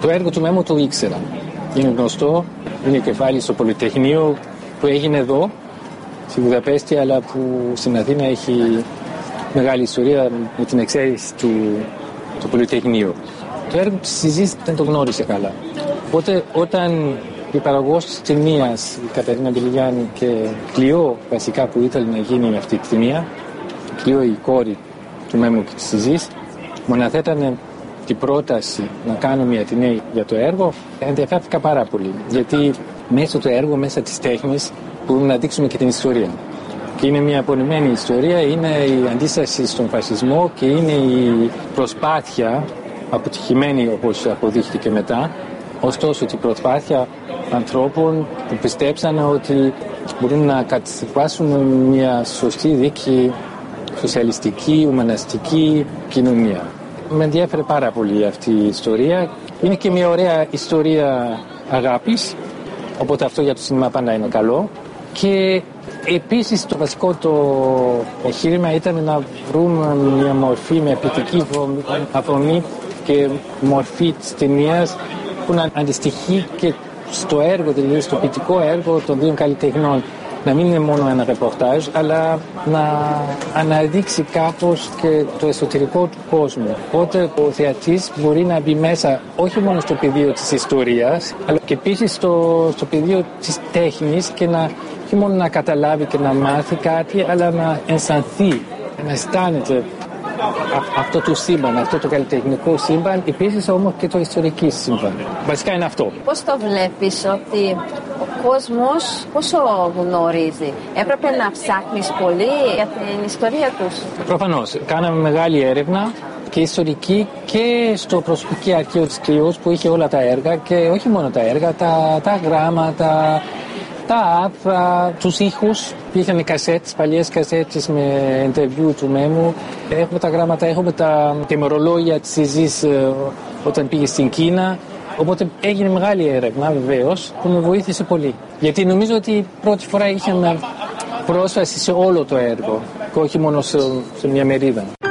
Το έργο του Μέμου το ήξερα. Είναι γνωστό, είναι κεφάλι στο Πολυτεχνείο που έγινε εδώ, στη Βουδαπέστη, αλλά που στην Αθήνα έχει μεγάλη ιστορία με την εξαίρεση του Πολυτεχνείου. Το έργο της Συζής δεν το γνώρισε καλά. Οπότε όταν η παραγωγός της ταινίας, η Κατερίνα Μπιλιγιάννη και Κλειό, βασικά που ήθελε να γίνει αυτή τη ταινία, Κλειό η κόρη του Μέμου και της Συζής, μου αναθέτανε την πρόταση να κάνω μια ταινία για το έργο, ενδιαφέρθηκα πάρα πολύ. Γιατί μέσα του έργου, μέσα της τέχνης, μπορούμε να δείξουμε και την ιστορία. Και είναι μια απονεμένη ιστορία, είναι η αντίσταση στον φασισμό και είναι η προσπάθεια, αποτυχημένη όπως αποδείχθηκε μετά, ωστόσο την προσπάθεια ανθρώπων που πιστέψαν ότι μπορούν να κατασκευάσουν μια σωστή, δίκαιη, σοσιαλιστική, ουμανιστική κοινωνία. Με ενδιαφέρει πάρα πολύ αυτή η ιστορία. Είναι και μια ωραία ιστορία αγάπης, οπότε αυτό για το σινεμά πάντα είναι καλό. Και επίσης το βασικό το εγχείρημα ήταν να βρούμε μια μορφή με ποιητική αφορμή και μορφή της ταινίας που να αντιστοιχεί και στο έργο, δηλαδή στο ποιητικό έργο των δύο καλλιτεχνών. Να μην είναι μόνο ένα ρεπορτάζ, αλλά να αναδείξει κάπως και το εσωτερικό του κόσμου. Οπότε ο θεατής μπορεί να μπει μέσα όχι μόνο στο πεδίο της ιστορίας, αλλά και επίσης στο πεδίο της τέχνης και όχι μόνο να καταλάβει και να μάθει κάτι, αλλά να αισθανθεί, να αισθάνεται αυτό το σύμπαν, αυτό το καλλιτεχνικό σύμπαν, επίσης όμως και το ιστορικό σύμπαν. Βασικά είναι αυτό. Πώς το βλέπεις ότι ο κόσμος πόσο γνωρίζει? Έπρεπε να ψάχνεις πολύ για την ιστορία τους? Προφανώς. Κάναμε μεγάλη έρευνα και ιστορική και στο προσωπικό αρχείο της Κλειός που είχε όλα τα έργα και όχι μόνο τα έργα, τα γράμματα, τα άρθρα, τους ήχους. Είχαμε κασέτες, παλιές κασέτες με interview του Μέμου. Έχουμε τα γράμματα, έχουμε τα ημερολόγια της Συζής όταν πήγε στην Κίνα. Οπότε έγινε μεγάλη έρευνα βεβαίως που με βοήθησε πολύ. Γιατί νομίζω ότι πρώτη φορά είχαμε πρόσβαση σε όλο το έργο και όχι μόνο σε μια μερίδα.